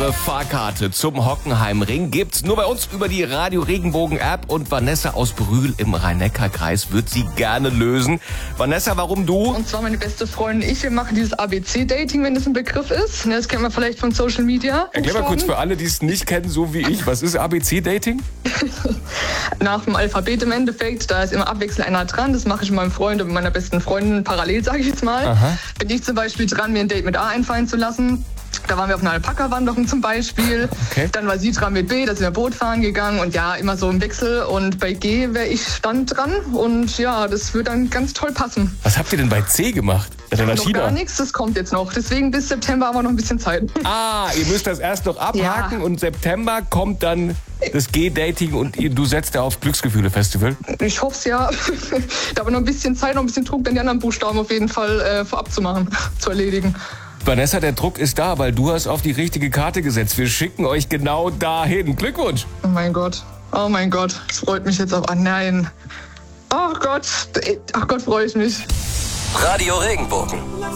eure Fahrkarte zum Hockenheimring gibt's nur bei uns über die Radio Regenbogen App und Vanessa aus Brühl im Rhein-Neckar-Kreis wird sie gerne lösen. Vanessa, warum du? Und zwar meine beste Freundin und ich, wir machen dieses ABC-Dating, wenn das ein Begriff ist. Das kennt man vielleicht von Social Media. Erklär mal kurz für alle, die es nicht kennen, so wie ich. Was ist ABC-Dating? Nach dem Alphabet im Endeffekt, da ist immer abwechselnd einer dran. Das mache ich mit meinem Freund und mit meiner besten Freundin parallel, sage ich jetzt mal. Aha. Bin ich zum Beispiel dran, mir ein Date mit A einfallen zu lassen. Da waren wir auf einer Alpaka-Wanderung zum Beispiel. Okay. Dann war sie dran mit B, da sind wir Boot fahren gegangen und ja, immer so im Wechsel. Und bei G wäre ich dann dran und ja, das wird dann ganz toll passen. Was habt ihr denn bei C gemacht? Seid ihr nach Noch China? gar nichts, das kommt jetzt noch. Deswegen bis September haben wir noch ein bisschen Zeit. Ah, ihr müsst das erst noch abhaken und September kommt dann das G-Dating und du setzt da auf Glücksgefühle-Festival. Ich hoffe es ja. Da haben wir noch ein bisschen Zeit, noch ein bisschen Druck, dann die anderen Buchstaben auf jeden Fall vorab zu machen, zu erledigen. Vanessa, der Druck ist da, weil du hast auf die richtige Karte gesetzt. Wir schicken euch genau dahin. Glückwunsch! Oh mein Gott, das freut mich jetzt auch. Ah nein. Ach Gott, freue ich mich. Radio Regenbogen.